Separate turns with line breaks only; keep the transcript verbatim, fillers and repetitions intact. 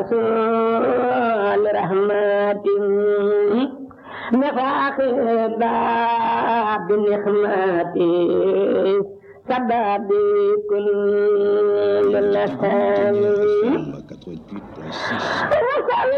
رسول رحمة نفاق باب نخمتي سبب كل لسان